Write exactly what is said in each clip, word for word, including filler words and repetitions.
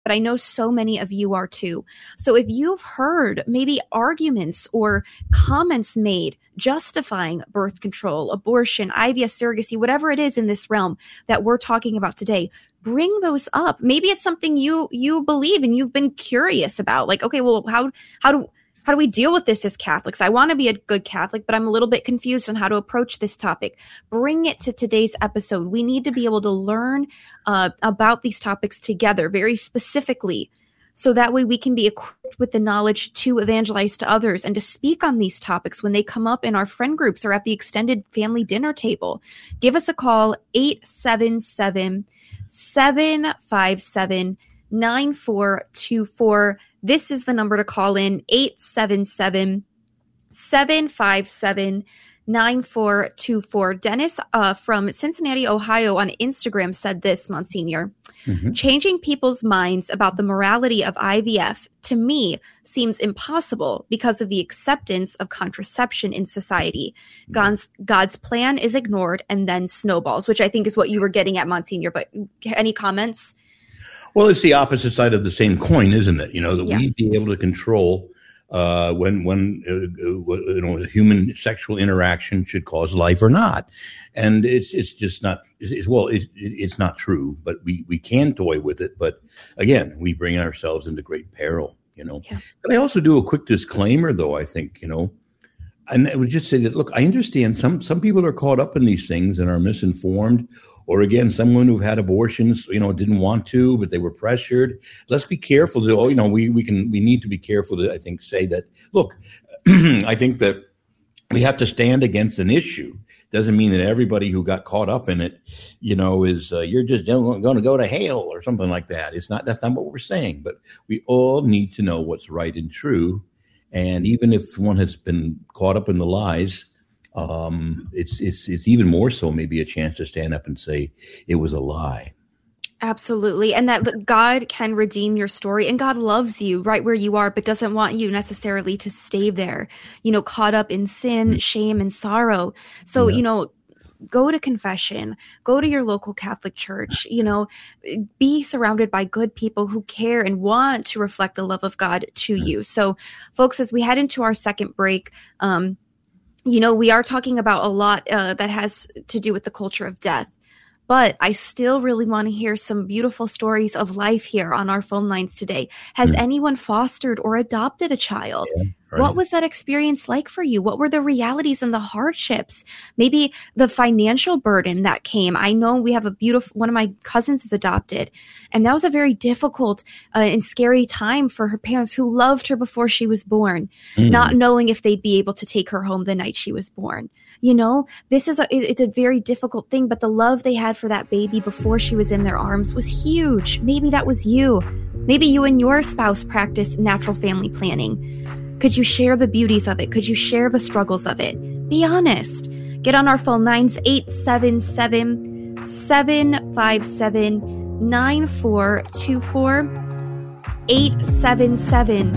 but I know so many of you are too. So if you've heard maybe arguments or comments made justifying birth control, abortion, I V F, surrogacy, whatever it is in this realm that we're talking about today, bring those up. Maybe it's something you you believe and you've been curious about. Like, okay, well, how how do how do we deal with this as Catholics? I want to be a good Catholic, but I'm a little bit confused on how to approach this topic. Bring it to today's episode. We need to be able to learn uh, about these topics together very specifically, so that way we can be equipped with the knowledge to evangelize to others and to speak on these topics when they come up in our friend groups or at the extended family dinner table. Give us a call, eight seven seven, seven five seven, nine four two four. This is the number to call in, eight seven seven, seven five seven, nine four two four. Dennis uh, from Cincinnati, Ohio on Instagram said this, Monsignor. Mm-hmm. Changing people's minds about the morality of I V F, to me, seems impossible because of the acceptance of contraception in society. Mm-hmm. God's, God's plan is ignored and then snowballs, which I think is what you were getting at, Monsignor. But any comments? Well, it's the opposite side of the same coin, isn't it? You know, that yeah. we be able to control uh, when when uh, you know human sexual interaction should cause life or not, and it's it's just not. It's, well, it's it's not true, but we we can toy with it. But again, we bring ourselves into great peril. You know. Yeah. But I also do a quick disclaimer, though. I think you know, and I would just say that look, I understand some some people are caught up in these things and are misinformed. Or again, someone who've had abortions, you know, didn't want to, but they were pressured. Let's be careful to, oh, you know, we, we can, we need to be careful to, I think, say that, look, I think that we have to stand against an issue. Doesn't mean that everybody who got caught up in it, you know, is, uh, you're just going to go to hell or something like that. It's not, that's not what we're saying, but we all need to know what's right and true. And even if one has been caught up in the lies, Um, it's, it's, it's even more so maybe a chance to stand up and say it was a lie. Absolutely. And that God can redeem your story, and God loves you right where you are, but doesn't want you necessarily to stay there, you know, caught up in sin, mm-hmm. shame, and sorrow. So, yeah. you know, go to confession, go to your local Catholic church, you know, be surrounded by good people who care and want to reflect the love of God to mm-hmm. you. So folks, as we head into our second break, um, you know, we are talking about a lot uh, that has to do with the culture of death, but I still really want to hear some beautiful stories of life here on our phone lines today. Has mm. anyone fostered or adopted a child? Yeah, right. What was that experience like for you? What were the realities and the hardships? Maybe the financial burden that came. I know we have a beautiful, one of my cousins is adopted, and that was a very difficult uh, and scary time for her parents who loved her before she was born, mm. not knowing if they'd be able to take her home the night she was born. You know, this is a, it's a very difficult thing, but the love they had for that baby before she was in their arms was huge. Maybe that was you. Maybe you and your spouse practice natural family planning. Could you share the beauties of it? Could you share the struggles of it? Be honest. Get on our phone lines, eight seven seven, seven five seven, nine four two four, eight seven seven,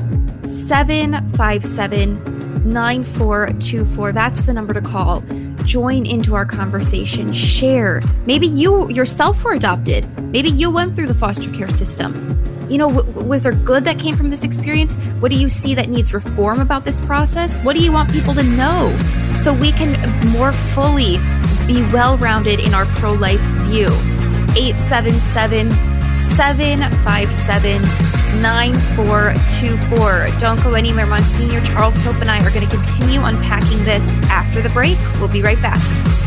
seven five seven, nine four two four. That's the number to call. Join into our conversation. Share. Maybe you yourself were adopted. Maybe you went through the foster care system. You know, w- was there good that came from this experience? What do you see that needs reform about this process? What do you want people to know so we can more fully be well-rounded in our pro-life view? eight seven seven, seven five seven, nine four two four. Don't go anywhere. Monsignor Charles Pope and I are going to continue unpacking this after the break. We'll be right back.